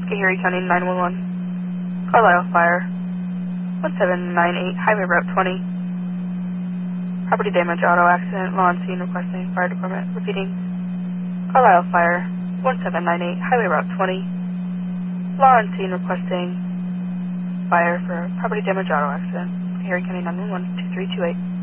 Schoharie County 911. Carlisle Fire. 1798 Highway Route 20. Property damage, auto accident, law on scene requesting fire department. Repeating. Carlisle Fire. 1798 Highway Route 20. Law on scene requesting fire for property damage, auto accident. Schoharie County 911 2328.